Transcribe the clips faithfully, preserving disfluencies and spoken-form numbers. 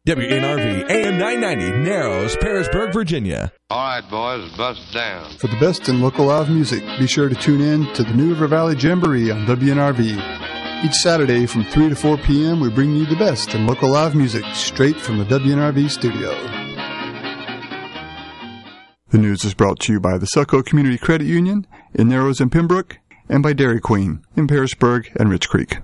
W N R V, A M nine ninety, Narrows, Parisburg, Virginia. All right, boys, bust down. For the best in local live music, be sure to tune in to the New River Valley Jamboree on W N R V. Each Saturday from three to four p.m., we bring you the best in local live music straight from the W N R V studio. The news is brought to you by the Selco Community Credit Union in Narrows and Pembroke, and by Dairy Queen in Parisburg and Rich Creek.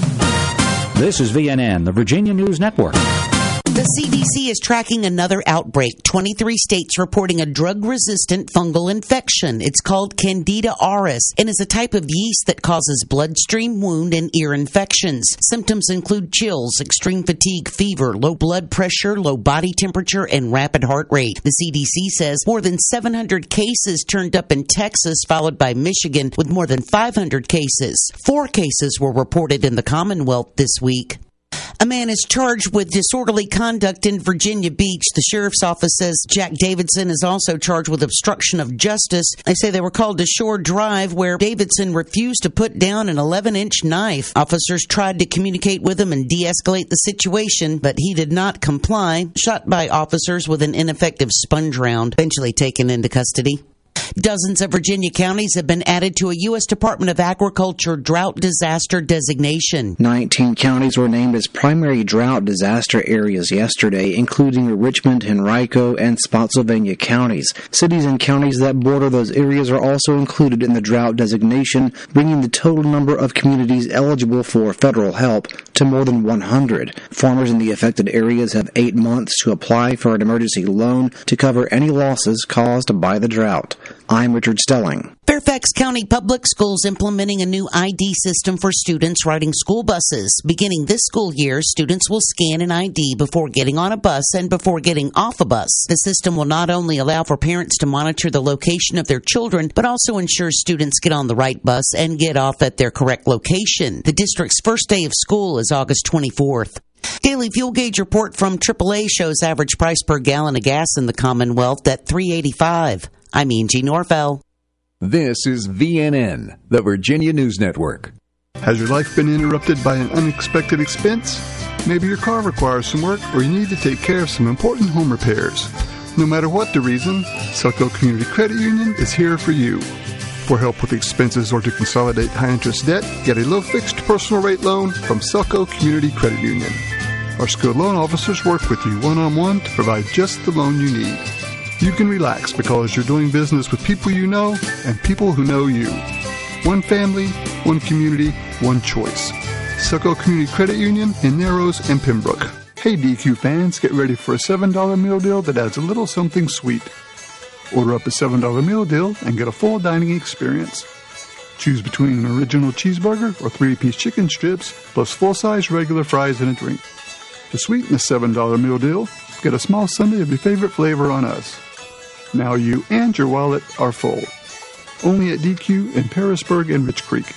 This is V N N, the Virginia News Network. The C D C is tracking another outbreak. twenty-three states reporting a drug-resistant fungal infection. It's called Candida auris and is a type of yeast that causes bloodstream, wound, and ear infections. Symptoms include chills, extreme fatigue, fever, low blood pressure, low body temperature, and rapid heart rate. The C D C says more than seven hundred cases turned up in Texas, followed by Michigan with more than five hundred cases. Four cases were reported in the Commonwealth this week. A man is charged with disorderly conduct in Virginia Beach. The sheriff's office says Jack Davidson is also charged with obstruction of justice. They say they were called to Shore Drive, where Davidson refused to put down an eleven-inch knife. Officers tried to communicate with him and de-escalate the situation, but he did not comply. Shot by officers with an ineffective sponge round, eventually taken into custody. Dozens of Virginia counties have been added to a U S Department of Agriculture drought disaster designation. nineteen counties were named as primary drought disaster areas yesterday, including Richmond, Henrico, and Spotsylvania counties. Cities and counties that border those areas are also included in the drought designation, bringing the total number of communities eligible for federal help to more than one hundred. Farmers in the affected areas have eight months to apply for an emergency loan to cover any losses caused by the drought. I'm Richard Stelling. Fairfax County Public Schools implementing a new I D system for students riding school buses. Beginning this school year, students will scan an I D before getting on a bus and before getting off a bus. The system will not only allow for parents to monitor the location of their children, but also ensure students get on the right bus and get off at their correct location. The district's first day of school is August twenty-fourth. Daily fuel gauge report from triple A shows average price per gallon of gas in the Commonwealth at three eighty-five. I'm Angie Norfell. This is V N N, the Virginia News Network. Has your life been interrupted by an unexpected expense? Maybe your car requires some work, or you need to take care of some important home repairs. No matter what the reason, Selco Community Credit Union is here for you. For help with expenses or to consolidate high-interest debt, get a low-fixed personal rate loan from Selco Community Credit Union. Our skilled loan officers work with you one-on-one to provide just the loan you need. You can relax because you're doing business with people you know and people who know you. One family, one community, one choice. Selco Community Credit Union in Narrows and Pembroke. Hey D Q fans, get ready for a seven dollar meal deal that adds a little something sweet. Order up a seven dollar meal deal and get a full dining experience. Choose between an original cheeseburger or three-piece chicken strips plus full-size regular fries and a drink. To sweeten the seven dollar meal deal, get a small sundae of your favorite flavor on us. Now you and your wallet are full. Only at D Q in Parisburg and Rich Creek.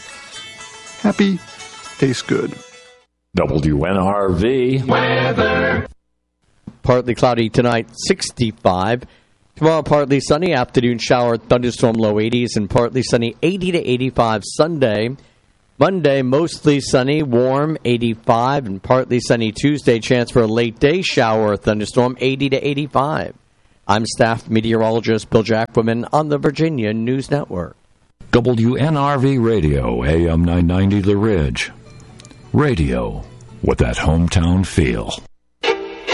Happy, tastes good. W N R V weather. Partly cloudy tonight, sixty-five. Tomorrow, partly sunny, afternoon shower, thunderstorm, low eighties, and partly sunny, eighty to eighty-five Sunday. Monday, mostly sunny, warm, eighty-five, and partly sunny Tuesday, chance for a late day shower or thunderstorm, eighty to eighty-five. I'm staff meteorologist Bill Jacquemin on the Virginia News Network. W N R V Radio, A M nine ninety The Ridge. Radio with that hometown feel.